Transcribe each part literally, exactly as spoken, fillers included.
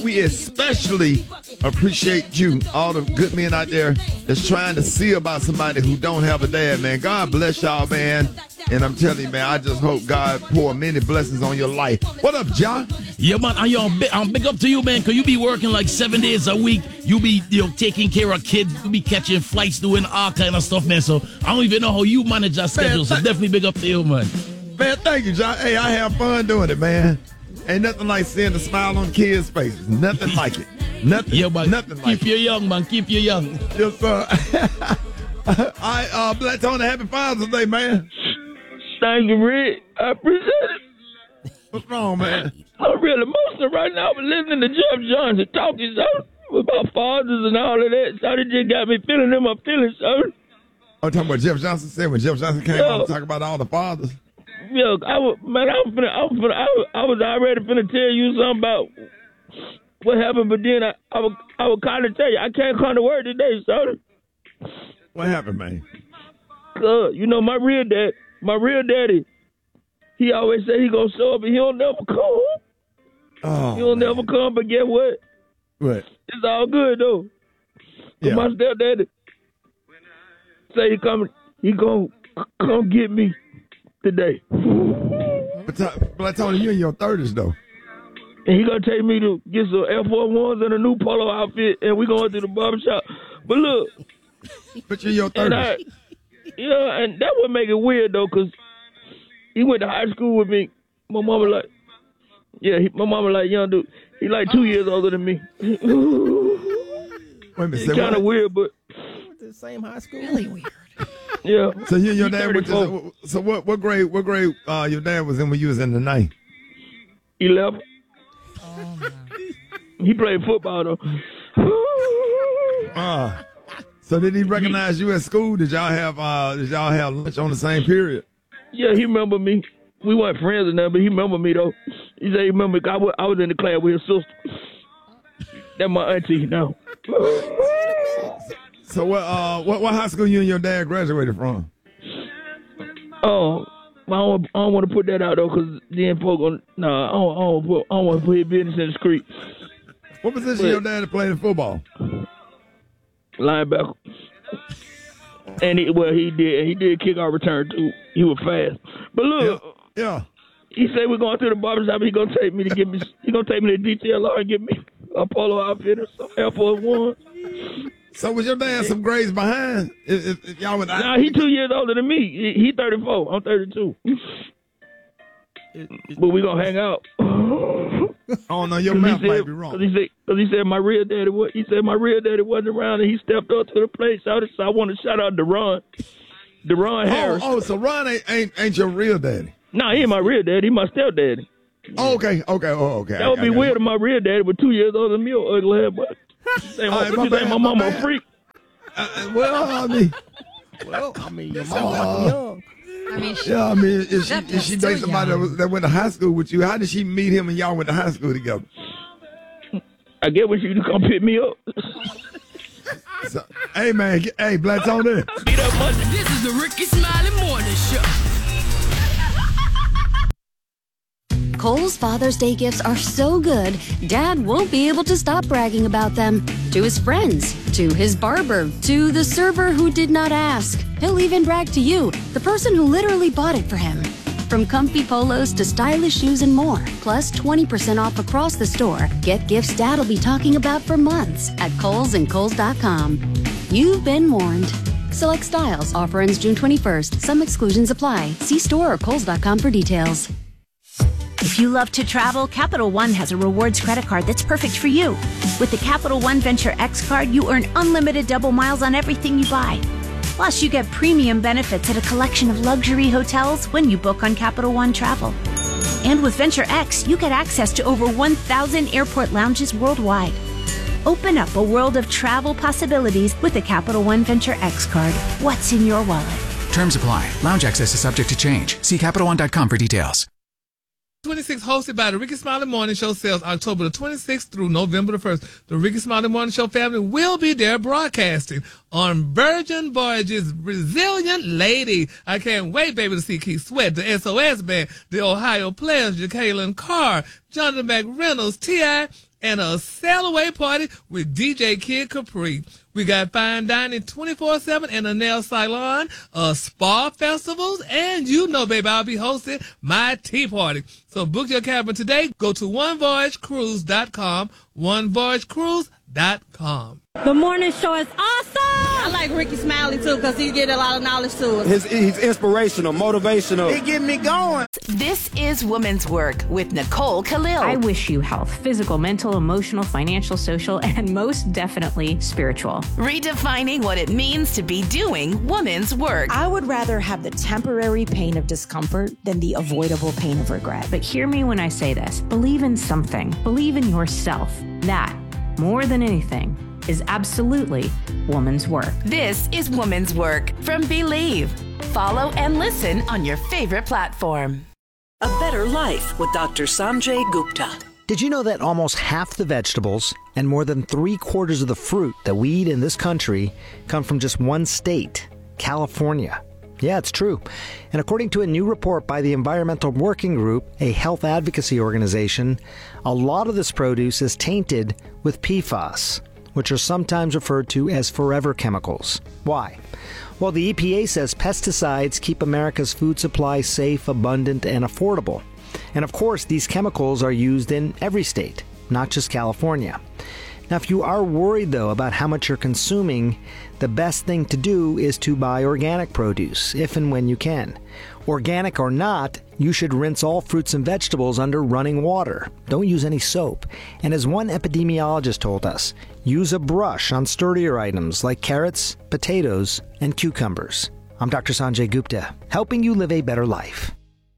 We especially appreciate you, all the good men out there that's trying to see about somebody who don't have a dad, man. God bless y'all, man. And I'm telling you, man, I just hope God pour many blessings on your life. What up, John? Yeah, man, and yo, I'm big up to you, man, because you be working like seven days a week. You be, you know, taking care of kids. You be catching flights, doing all kind of stuff, man. So I don't even know how you manage your schedule. So definitely big up to you, man. Man, thank you, John. Hey, I have fun doing it, man. Ain't nothing like seeing the smile on kids' faces. Nothing like it. Nothing. Yeah, man. Nothing like Keep you young, man. Keep you young. Yes, sir. I, uh, Black Tony, happy Father's Day, man. Thank you, Rick. I appreciate it. What's wrong, man? I'm really emotional right now. I'm listening to Jeff Johnson talking so about fathers and all of that. So it just got me feeling in my feelings, sir. I'm talking about Jeff Johnson said when Jeff Johnson came Yo. on to talk about all the fathers. Yo, I was, man, I was, finna, I, was finna, I, was, I was already finna tell you something about what happened, but then I, I, was, I was kind of tell you, I can't come to work today, sir. What happened, man? Cause, you know, my real dad, my real daddy, he always say he gonna show up and he'll never come. Oh, he'll man. never come, but guess what? What? It's all good, though. Yeah. My stepdaddy say he coming, he gonna come get me today. But, but Tony, you in your thirties, though. And he gonna take me to get some Air Force Ones and a new polo outfit, and we going to the barbershop. But look, but you're in your and I, thirties. yeah, and that would make it weird though, cause he went to high school with me. My mama like, yeah, he, my mama like young dude. He like two years older than me. Wait a minute, It's say kind of what? weird, but The same high school. Really weird. yeah. So you and your He dad went to, thirty-four. so what? What grade? What grade? Uh, your dad was in when you was in the ninth. eleven. Oh, my. He played football though. Uh, so did he recognize you at school? Did y'all have uh, did y'all have lunch on the same period? Yeah, he remember me. We weren't friends or nothing, but he remember me though. He said he remember me. I was, I was in the class with his sister. That's my auntie now. So what? Uh, what? What high school you and your dad graduated from? Oh, I don't, I don't want to put that out though, cause then folk gonna nah. I don't, I don't, put, I don't want to put his business in the street. What position But- your dad played in football? Linebacker. And he, well, he did. He did kick our return too. He was fast. But look, Yeah. yeah. he said we're going to the barbershop. He gonna take me to get me. He gonna take me to D T L R and get me a polo outfit or some Air Force One. So was your dad some grades behind? If, if, if y'all went, Nah, he two years older than me. He, he thirty-four. I'm thirty-two. But we gonna hang out. Oh no, your Cause math he might said, be wrong. Cause he said, cause he said my real daddy. What he said, my real daddy wasn't around, and he stepped up to the plate. So I want to shout out Deron, Deron Oh, Harris. oh, so Ron ain't, ain't ain't your real daddy. Nah, he ain't my real daddy. He my stepdaddy. Oh, okay, okay, oh, okay. That would I- be I got weird you. if my real daddy was two years older than me, or ugly head. But say, All right, what my you think, bad, my my mama a bad. freak? Uh, uh, well, I mean, Well, I mean, your mama was young. I mean, she, yeah, I mean, if she, That- if she that's dates still somebody that, young. was, that went to high school with you, how did she meet him and y'all went to high school together? I get when you to come pick me up. So, hey man, get, hey, Black Tony. Beat up Monday. This is the Ricky Smiley Morning Show. Kohl's Father's Day gifts are so good, Dad won't be able to stop bragging about them. To his friends, to his barber, to the server who did not ask. He'll even brag to you, the person who literally bought it for him. From comfy polos to stylish shoes and more, plus twenty percent off across the store. Get gifts Dad'll be talking about for months at Kohl's and Kohl's dot com. You've been warned. Select styles. Offer ends June twenty-first. Some exclusions apply. See store or Kohl's dot com for details. If you love to travel, Capital One has a rewards credit card that's perfect for you. With the Capital One Venture X card, you earn unlimited double miles on everything you buy. Plus, you get premium benefits at a collection of luxury hotels when you book on Capital One Travel. And with Venture X, you get access to over one thousand airport lounges worldwide. Open up a world of travel possibilities with the Capital One Venture X card. What's in your wallet? Terms apply. Lounge access is subject to change. See Capital One dot com for details. twenty-six, hosted by the Ricky Smiley Morning Show, sales October the twenty-sixth through November the first. The Ricky Smiley Morning Show family will be there broadcasting on Virgin Voyages Resilient Lady. I can't wait, baby, to see Keith Sweat, the S O S Band, the Ohio Players, Jacqueline Carr, Jonathan McReynolds, T I, and a sail away party with D J Kid Capri. We got fine dining twenty-four seven and a nail salon, uh, spa festivals, and you know, baby, I'll be hosting my tea party. So book your cabin today. Go to one voyage cruise dot com, one voyage cruise dot com. The morning show is awesome. I like Ricky Smiley too because he get a lot of knowledge to us. His, he's inspirational, motivational. He get me going. This is Women's Work with Nicole Khalil. I wish you health, physical, mental, emotional, financial, social, and most definitely spiritual. Redefining what it means to be doing women's work. I would rather have the temporary pain of discomfort than the avoidable pain of regret. But hear me when I say this. Believe in something. Believe in yourself. That, more than anything, is absolutely woman's work. This is Woman's Work from Believe. Follow and listen on your favorite platform. A Better Life with Doctor Sanjay Gupta. Did you know that almost half the vegetables and more than three quarters of the fruit that we eat in this country come from just one state, California? Yeah, it's true. And according to a new report by the Environmental Working Group, a health advocacy organization, a lot of this produce is tainted with P FAS, which are sometimes referred to as forever chemicals. Why? Well, the E P A says pesticides keep America's food supply safe, abundant, and affordable. And of course, these chemicals are used in every state, not just California. Now, if you are worried, though, about how much you're consuming, the best thing to do is to buy organic produce, if and when you can. Organic or not, you should rinse all fruits and vegetables under running water. Don't use any soap. And as one epidemiologist told us, use a brush on sturdier items like carrots, potatoes, and cucumbers. I'm Doctor Sanjay Gupta, helping you live a better life.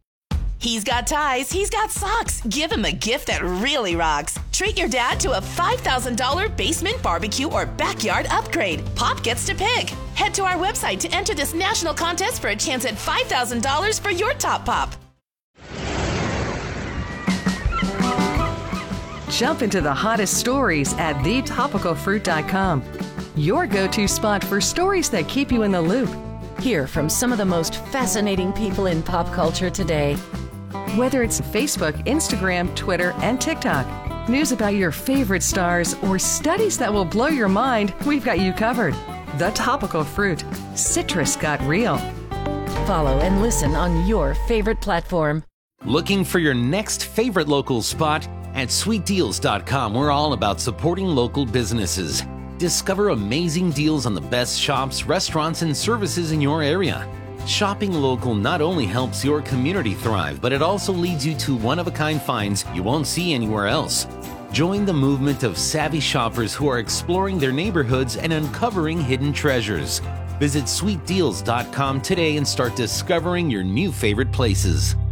He's got ties, he's got socks. Give him a gift that really rocks. Treat your dad to a five thousand dollars basement barbecue or backyard upgrade. Pop gets to pick. Head to our website to enter this national contest for a chance at five thousand dollars for your top pop. Jump into the hottest stories at the topical fruit dot com. Your go-to spot for stories that keep you in the loop. Hear from some of the most fascinating people in pop culture today. Whether it's Facebook, Instagram, Twitter, and TikTok, news about your favorite stars, or studies that will blow your mind, we've got you covered. The Topical Fruit. Citrus got real. Follow and listen on your favorite platform. Looking for your next favorite local spot? At sweet deals dot com, we're all about supporting local businesses. Discover amazing deals on the best shops, restaurants, and services in your area. Shopping local not only helps your community thrive, but it also leads you to one-of-a-kind finds you won't see anywhere else. Join the movement of savvy shoppers who are exploring their neighborhoods and uncovering hidden treasures. Visit sweet deals dot com today and start discovering your new favorite places.